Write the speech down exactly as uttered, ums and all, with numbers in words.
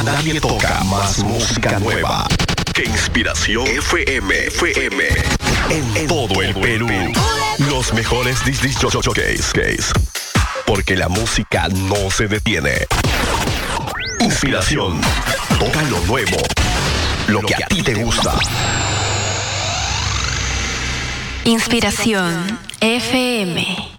nadie toca más música nueva que Inspiración F M. F M. En, en todo el Perú. Los mejores disc jockeys. Porque la música no se detiene. Inspiración. Toca lo nuevo. Lo que a ti te gusta. Inspiración F M.